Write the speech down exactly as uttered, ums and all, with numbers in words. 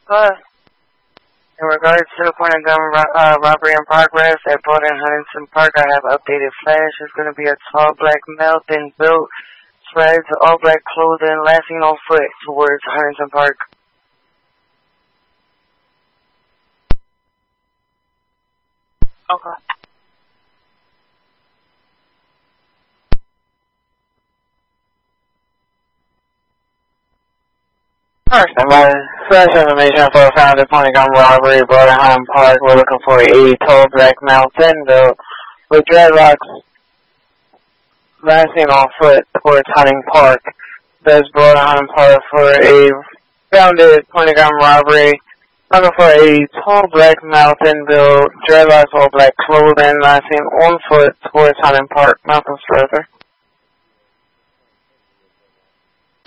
But in regards to the point of gun ro- uh, robbery in progress at Borden Huntington Park, I have updated flash. It's going to be a tall black male, thin built, sweats, all black clothing, laughing on foot towards Huntington Park. Okay. First, my flash information for a founded point of gun robbery at Borden Huntington Park. We're looking for a tall black male, thin built, with dreadlocks, laughing on foot towards Huntington Park. That's Borden Huntington Park for a founded point of gun robbery. Looking for a tall black male, thin built, dreadlocks, all black clothing, laughing on foot towards Huntington Park. Nothing further.